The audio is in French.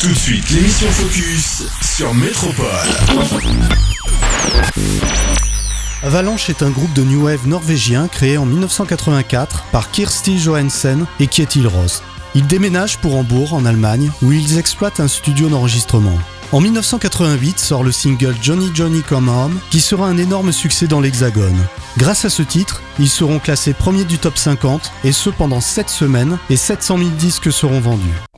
Tout de suite, l'émission Focus sur Métropole. Avalanche est un groupe de new wave norvégien créé en 1984 par Kirsti Johansen et Kjetil Rost. Ils déménagent pour Hambourg, en Allemagne, où ils exploitent un studio d'enregistrement. En 1988 sort le single Johnny Johnny Come Home, qui sera un énorme succès dans l'Hexagone. Grâce à ce titre, ils seront classés premiers du top 50, et ce pendant 7 semaines, et 700 000 disques seront vendus.